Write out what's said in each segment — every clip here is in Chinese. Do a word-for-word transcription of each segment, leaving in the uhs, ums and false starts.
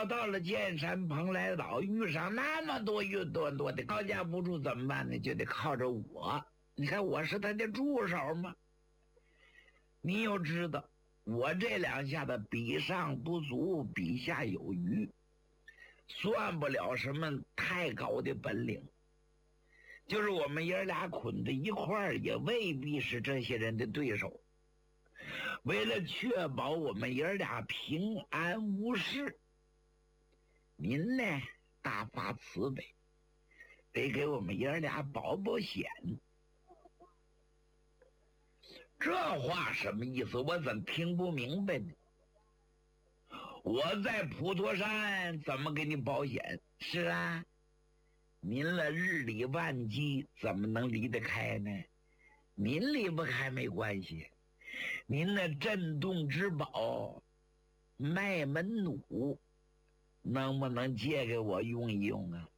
到了剑山蓬莱岛，遇上那么多越多多的高架不住怎么办呢？就得靠着我。你看我是他的助手嘛。你又知道我这两下子比上不足，比下有余，算不了什么太高的本领。就是我们爷俩捆在一块儿，也未必是这些人的对手。为了确保我们爷俩平安无事，您呢大发慈悲，得给我们爷俩保保险。这话什么意思？我怎听不明白呢？我在普陀山怎么给你保险？是啊，您了日理万机，怎么能离得开呢？您离不开没关系，您那镇洞之宝麦门弩能不能借给我用一用啊？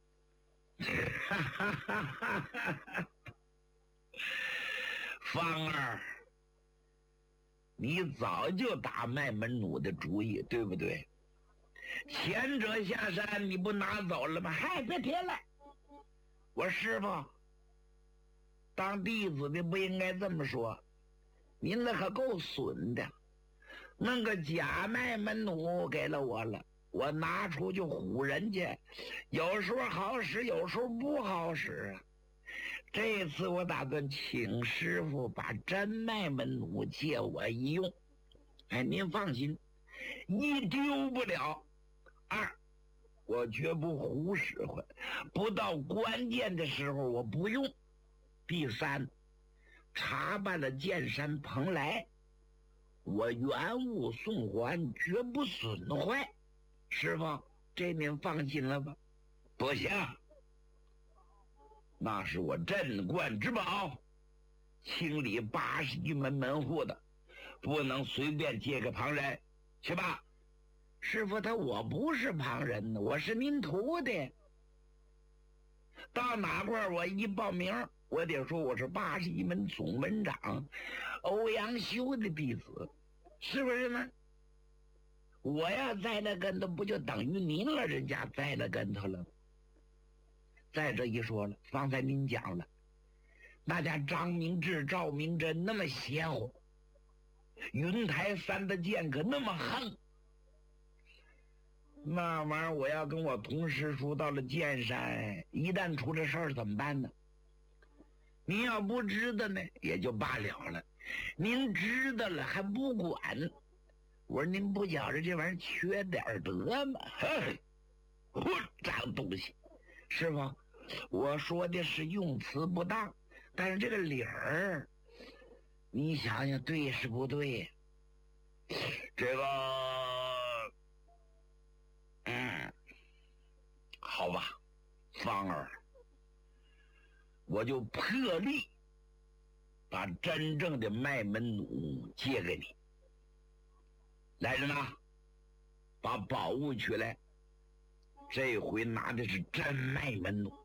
芳儿，你早就打麦门弩的主意，对不对？前者下山你不拿走了吗？嗨，别提了，我师傅当弟子的不应该这么说，您那可够损的，弄个假麦门弩给了我了，我拿出去唬人家，有时候好使，有时候不好使啊。这次我打算请师傅把真麦门弩借我一用。哎，您放心，一丢不了。二，我绝不胡使唤，不到关键的时候我不用。第三，查办了剑山蓬莱，我原物送还，绝不损坏。师傅，这您放心了吧？不行，那是我镇馆之宝，清理八十一门门户的，不能随便借给旁人。去吧。师傅，他我不是旁人呢，我是您徒弟。到哪块我一报名，我得说我是八十一门总门长欧阳修的弟子，是不是呢？我要栽了跟头，不就等于您了人家栽了跟头了？再这一说了，方才您讲了，那家张明志、赵明真那么邪乎，云台三的剑可那么横，那玩意儿我要跟我同师叔到了剑山，一旦出这事儿怎么办呢？您要不知道呢也就罢了了，您知道了还不管，我说您不觉着这玩意儿缺点德吗？嘿，混账东西！师傅，我说的是用词不当，但是这个理儿，你想想对是不对？这个，嗯，好吧，芳儿，我就破例把真正的麦门弩借给你。来人呐，把宝物取来。这回拿的是真麦门弩，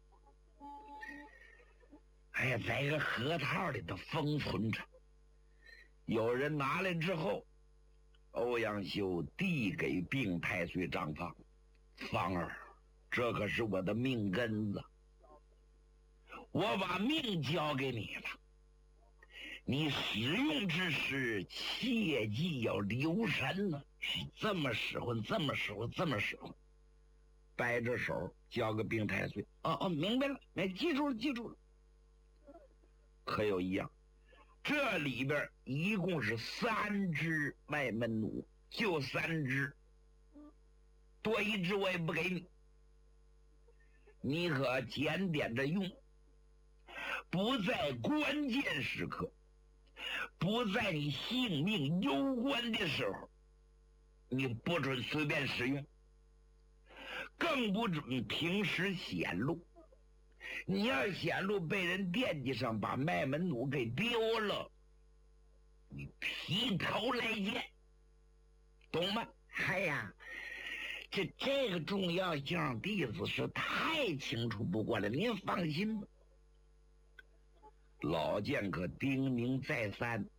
哎呀，在一个盒套里头封存着。有人拿来之后，欧阳修递给病太岁张放，芳儿，这可是我的命根子，我把命交给你了，你使用之时切记要留神呢、啊。是这么使唤，这么使唤，这么使唤。掰着手交个病太岁。哦哦，明白了，哎，记住了，记住了。可有一样，这里边一共是三只麦门弩，就三只，多一只我也不给你。你可检点着用，不在关键时刻，不在你性命攸关的时候，你不准随便使用，更不准平时显露。你要显露被人惦记上，把麦门弩给丢了，你劈头来见，懂吗？哎呀，这这个重要性弟子是太清楚不过了，您放心吧。老剑客叮咛再三，